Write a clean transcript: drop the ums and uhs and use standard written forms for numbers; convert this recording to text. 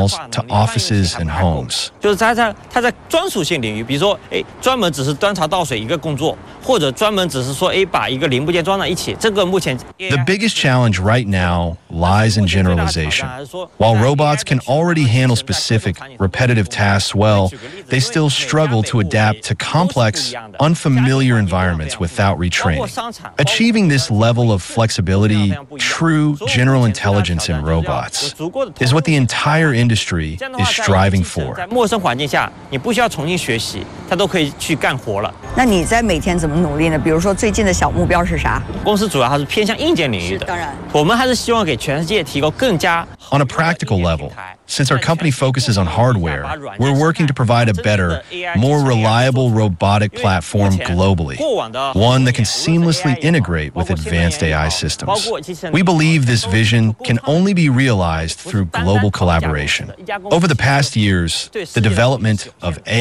malls to offices and homes. 就是它在专属性领域，比如说，专门只是端茶倒水一个工作，或者专门只是说，把一个零部件装在一起，这个目前 The biggest challenge right now lies in generalization. While robots can already handle specific, repetitive tasks well, they still struggle to adapt to complex, unfamiliar environments without retraining. Achieving this level of flexibility, true general intelligence in robots, is what the entire industry is striving for. 在陌生环境下，你不需要重新学习，它都可以去干活了。 那你在每天怎么努力呢？比如说最近的小目标是啥？ 公司主要还是偏向硬件领域的， 当然， 我们还是希望给全世界提供更加 On a practical level, since our company focuses on hardware, we're working to provide a better, more reliable robotic platform globally, one that can seamlessly integrate with advanced AI systems. We believe this vision can only be realized through global collaboration. Over the past years, the development of AI